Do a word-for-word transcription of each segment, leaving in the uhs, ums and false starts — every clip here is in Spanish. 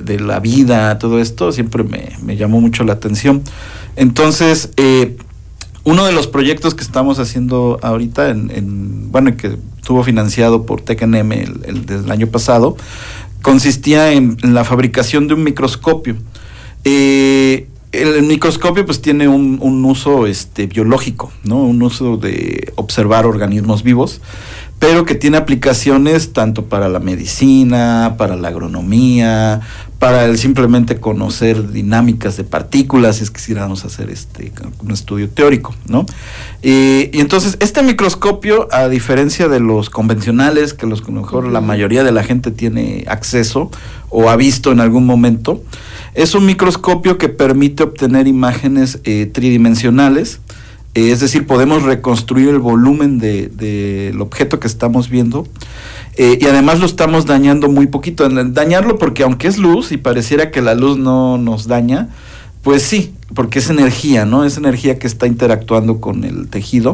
de la vida, todo esto, siempre me, me llamó mucho la atención. Entonces, eh, uno de los proyectos que estamos haciendo ahorita, en, en bueno, que estuvo financiado por T E C N M el, el, desde el año pasado, consistía en, en la fabricación de un microscopio. Eh, el, el microscopio pues tiene un, un uso este, biológico, ¿no? Un uso de observar organismos vivos, pero que tiene aplicaciones tanto para la medicina, para la agronomía, para el simplemente conocer dinámicas de partículas, si es que quisiéramos hacer este un estudio teórico, ¿no? Eh, y entonces, este microscopio, a diferencia de los convencionales, que los que a lo mejor la mayoría de la gente tiene acceso o ha visto en algún momento, es un microscopio que permite obtener imágenes eh, tridimensionales. Eh, es decir, podemos reconstruir el volumen de, de el objeto que estamos viendo, eh, y además lo estamos dañando muy poquito. Dañarlo porque aunque es luz y pareciera que la luz no nos daña, pues sí, porque es energía, ¿no? Es energía que está interactuando con el tejido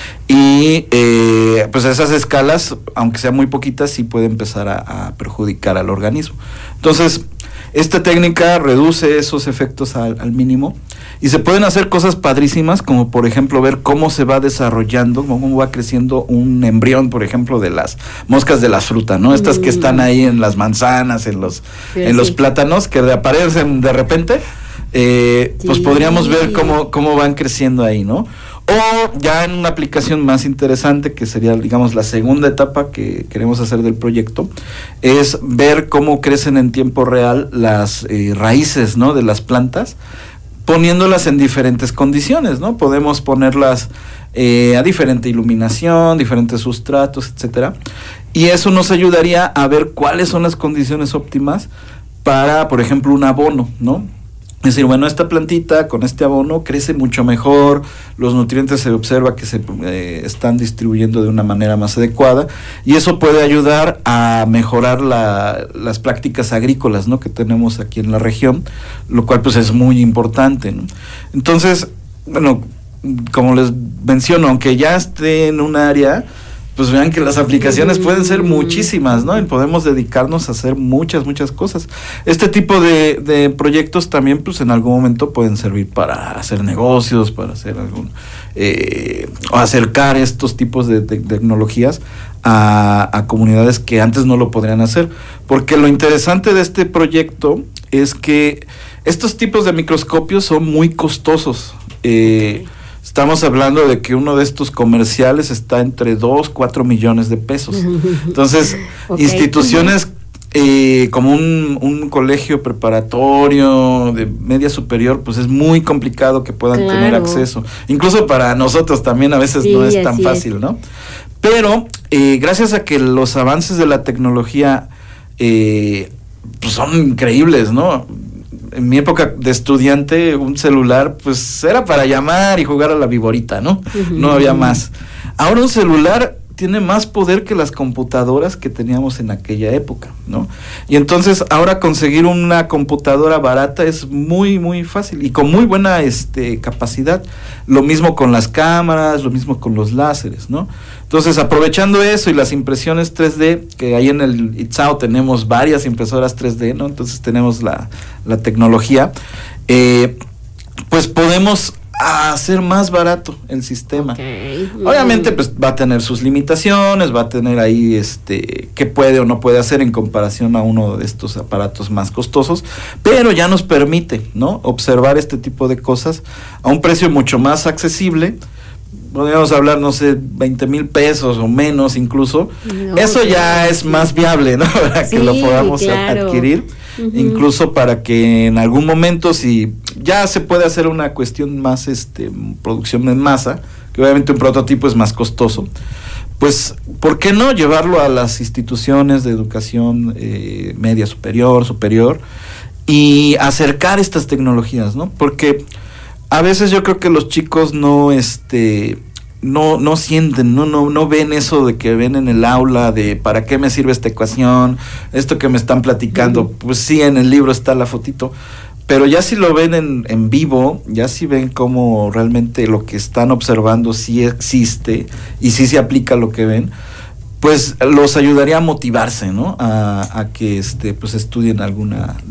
y eh, pues esas escalas, aunque sean muy poquitas, sí puede empezar a, a perjudicar al organismo. Entonces, esta técnica reduce esos efectos al, al mínimo y se pueden hacer cosas padrísimas, como por ejemplo ver cómo se va desarrollando, cómo va creciendo un embrión, por ejemplo, de las moscas de la fruta, ¿no? Estas mm. que están ahí en las manzanas, en los, sí, en sí. los plátanos, que aparecen de repente, eh, sí. pues podríamos ver cómo, cómo van creciendo ahí, ¿no? O ya en una aplicación más interesante, que sería, digamos, la segunda etapa que queremos hacer del proyecto, es ver cómo crecen en tiempo real las eh, raíces, ¿no? De las plantas, poniéndolas en diferentes condiciones, ¿no? Podemos ponerlas eh, a diferente iluminación, diferentes sustratos, etcétera, y eso nos ayudaría a ver cuáles son las condiciones óptimas para, por ejemplo, un abono, ¿no? Es decir, bueno, esta plantita con este abono crece mucho mejor, los nutrientes se observa que se eh, están distribuyendo de una manera más adecuada, y eso puede ayudar a mejorar la, las prácticas agrícolas, ¿no? Que tenemos aquí en la región, lo cual pues es muy importante, ¿no? Entonces, bueno, como les menciono, aunque ya esté en un área, pues vean que las aplicaciones pueden ser muchísimas, ¿no? Y podemos dedicarnos a hacer muchas, muchas cosas. Este tipo de, de proyectos también, pues en algún momento pueden servir para hacer negocios, para hacer algún, eh, o acercar estos tipos de, de tecnologías a, a comunidades que antes no lo podrían hacer. Porque lo interesante de este proyecto es que estos tipos de microscopios son muy costosos. Eh, Estamos hablando de que uno de estos comerciales está entre dos, cuatro millones de pesos. Entonces, okay. instituciones eh, como un, un colegio preparatorio de media superior, pues es muy complicado que puedan claro. tener acceso. Incluso para nosotros también a veces sí, no es tan fácil, es. ¿no? Pero eh, gracias a que los avances de la tecnología eh, pues son increíbles, ¿no? En mi época de estudiante, un celular, pues, era para llamar y jugar a la viborita, ¿no? Uh-huh. No había más. Ahora un celular tiene más poder que las computadoras que teníamos en aquella época, ¿no? Y entonces, ahora conseguir una computadora barata es muy, muy fácil y con muy buena este, capacidad. Lo mismo con las cámaras, lo mismo con los láseres, ¿no? Entonces, aprovechando eso y las impresiones tres D, que ahí en el ITSAO tenemos varias impresoras tres D, ¿no? Entonces, tenemos la, la tecnología, eh, pues podemos hacer más barato el sistema. Okay. Obviamente, pues va a tener sus limitaciones, va a tener ahí este qué puede o no puede hacer en comparación a uno de estos aparatos más costosos, pero ya nos permite, ¿no? Observar este tipo de cosas a un precio mucho más accesible. Podríamos hablar, no sé, veinte mil pesos o menos incluso. No, eso claro, ya es sí. más viable, ¿no? Para sí, que lo podamos claro. adquirir. Uh-huh. Incluso para que en algún momento, si ya se puede hacer una cuestión más, este, producción en masa, que obviamente un prototipo es más costoso, pues, ¿por qué no llevarlo a las instituciones de educación eh, media superior, superior, y acercar estas tecnologías, ¿no? Porque a veces yo creo que los chicos no, este... no no sienten, no no no ven eso de que ven en el aula de ¿para qué me sirve esta ecuación? Esto que me están platicando, uh-huh. pues sí, en el libro está la fotito, pero ya si lo ven en, en vivo, ya si ven cómo realmente lo que están observando sí existe y sí se aplica lo que ven, pues los ayudaría a motivarse, ¿no? A, a que este pues estudien alguna